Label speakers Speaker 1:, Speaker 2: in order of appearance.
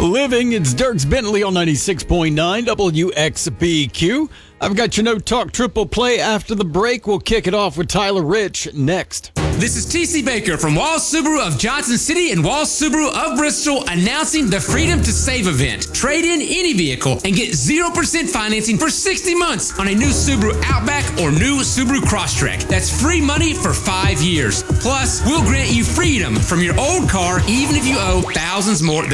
Speaker 1: Living. It's Dirks Bentley on 96.9 WXBQ. I've got your No Talk Triple Play after the break. We'll kick it off with Tyler Rich next.
Speaker 2: This is TC Baker from Walls Subaru of Johnson City and Walls Subaru of Bristol announcing the Freedom to Save event. Trade in any vehicle and get 0% financing for 60 months on a new Subaru Outback or new Subaru Crosstrek. That's free money for 5 years. Plus, we'll grant you freedom from your old car even if you owe thousands more